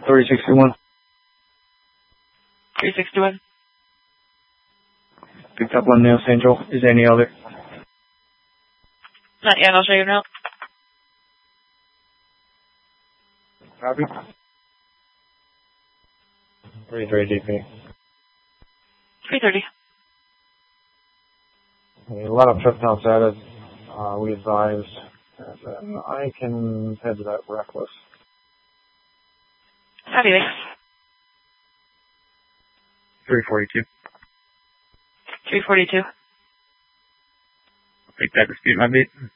361. 361. Picked up one now, Central. Is there any other? Not yet, I'll show you now. Copy. 33 DP. 330. A lot of trip counts added. We advise. I can head to that reckless. Copy, thanks. 342. 342. Take that dispute, my beat.